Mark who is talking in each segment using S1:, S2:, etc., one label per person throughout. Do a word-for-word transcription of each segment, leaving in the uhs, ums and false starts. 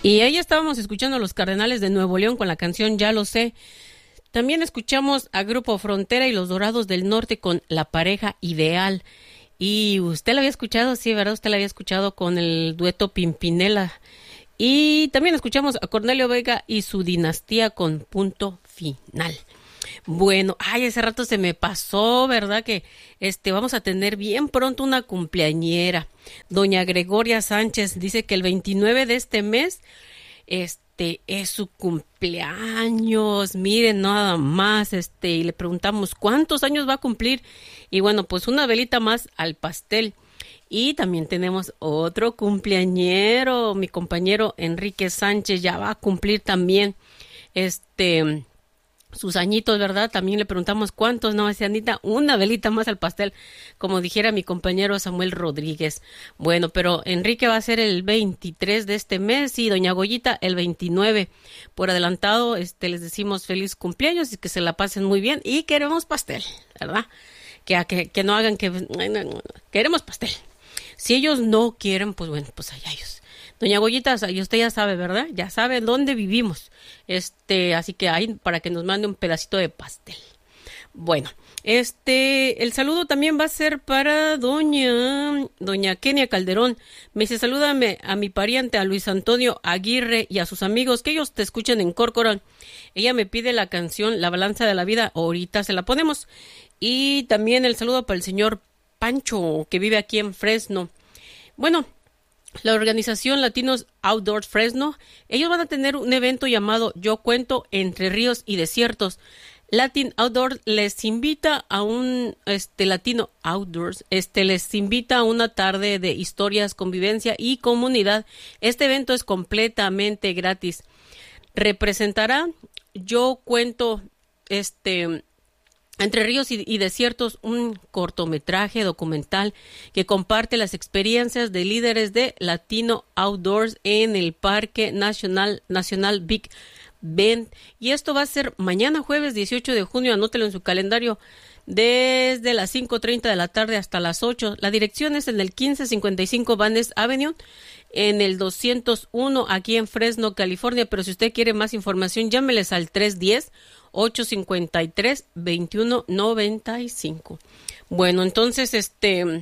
S1: Y ahí estábamos escuchando a los Cardenales de Nuevo León con la canción Ya lo sé. También escuchamos a Grupo Frontera y los Dorados del Norte con La Pareja Ideal. Y usted la había escuchado, sí, ¿verdad? Usted la había escuchado con el dueto Pimpinela. Y también escuchamos a Cornelio Vega y su Dinastía con Punto Final. Bueno, ay, ese rato se me pasó, ¿verdad? Que este vamos a tener bien pronto una cumpleañera. Doña Gregoria Sánchez dice que el veintinueve de este mes este es su cumpleaños. Miren, nada más, este, y le preguntamos cuántos años va a cumplir. Y bueno, pues una velita más al pastel. Y también tenemos otro cumpleañero, mi compañero Enrique Sánchez ya va a cumplir también este sus añitos, ¿verdad? También le preguntamos cuántos, no, decía Anita, una velita más al pastel, como dijera mi compañero Samuel Rodríguez. Bueno, pero Enrique va a ser el veintitrés de este mes y doña Goyita el veintinueve. Por adelantado, este, les decimos feliz cumpleaños y que se la pasen muy bien y queremos pastel, ¿verdad? Que, que, que no hagan que... Queremos pastel. Si ellos no quieren, pues bueno, pues allá ellos. Doña Goyita, y usted ya sabe, ¿verdad? Ya sabe dónde vivimos. Este, así que ahí para que nos mande un pedacito de pastel. Bueno, este, el saludo también va a ser para doña, doña Kenia Calderón. Me dice, salúdame a mi pariente, a Luis Antonio Aguirre y a sus amigos, que ellos te escuchen en Corcoran. Ella me pide la canción La Balanza de la Vida, ahorita se la ponemos. Y también el saludo para el señor Pancho, que vive aquí en Fresno. Bueno, la organización Latinos Outdoors Fresno, ellos van a tener un evento llamado Yo Cuento Entre Ríos y Desiertos. Latin Outdoors les invita a un, este, Latino Outdoors, este, les invita a una tarde de historias, convivencia y comunidad. Este evento es completamente gratis. Representará Yo Cuento, este... Entre Ríos y, y Desiertos, un cortometraje documental que comparte las experiencias de líderes de Latino Outdoors en el Parque Nacional, Nacional Big Bend. Y esto va a ser mañana jueves dieciocho de junio, anótelo en su calendario, desde las cinco treinta de la tarde hasta las ocho. La dirección es en el quince cincuenta y cinco Van Ness Avenue, en el doscientos uno, aquí en Fresno, California. Pero si usted quiere más información, llámeles al tres uno cero, ocho cinco tres, dos uno nueve cinco. Bueno, entonces, este,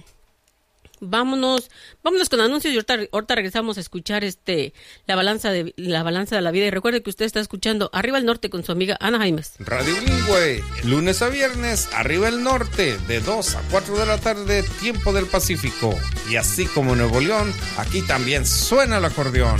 S1: vámonos, vámonos con anuncios y ahorita, ahorita regresamos a escuchar este la balanza de la balanza de la vida. Y recuerde que usted está escuchando Arriba el Norte con su amiga Ana Jaimes.
S2: Radio Bilingüe, lunes a viernes, Arriba el Norte, de dos a cuatro de la tarde, tiempo del Pacífico. Y así como Nuevo León, aquí también suena el acordeón.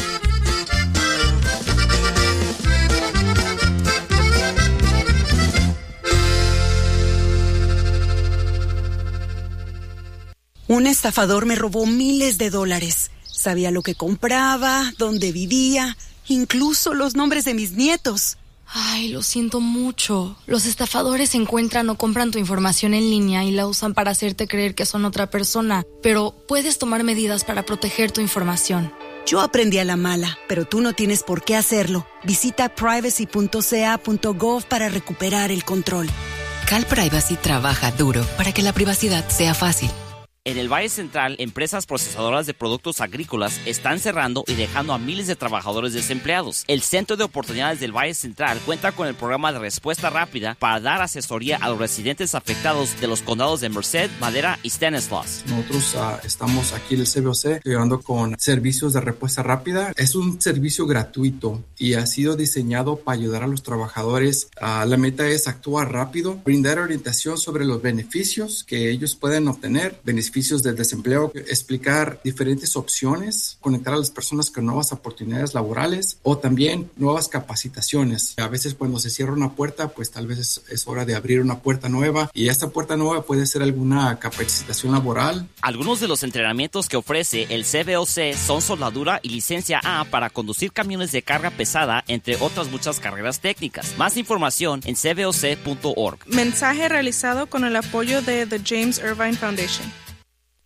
S3: Un estafador me robó miles de dólares. Sabía lo que compraba, dónde vivía, incluso los nombres de mis nietos.
S4: Ay, lo siento mucho. Los estafadores encuentran o compran tu información en línea y la usan para hacerte creer que son otra persona. Pero puedes tomar medidas para proteger tu información.
S3: Yo aprendí a la mala, pero tú no tienes por qué hacerlo. Visita privacy punto c a punto gov para recuperar el control.
S5: Cal Privacy trabaja duro para que la privacidad sea fácil.
S6: En el Valle Central, empresas procesadoras de productos agrícolas están cerrando y dejando a miles de trabajadores desempleados. El Centro de Oportunidades del Valle Central cuenta con el programa de respuesta rápida para dar asesoría a los residentes afectados de los condados de Merced, Madera y Stanislaus.
S7: Nosotros uh, estamos aquí en el C B O C ayudando con servicios de respuesta rápida. Es un servicio gratuito y ha sido diseñado para ayudar a los trabajadores. Uh, la meta es actuar rápido, brindar orientación sobre los beneficios que ellos pueden obtener, beneficios del desempleo, explicar diferentes opciones, conectar a las personas con nuevas oportunidades laborales o también nuevas capacitaciones. A veces cuando se cierra una puerta, pues tal vez es, es hora de abrir una puerta nueva y esta puerta nueva puede ser alguna capacitación laboral.
S6: Algunos de los entrenamientos que ofrece el C B O C son soldadura y licencia A para conducir camiones de carga pesada, entre otras muchas carreras técnicas. Más información en c b o c punto org.
S8: Mensaje realizado con el apoyo de The James Irvine Foundation.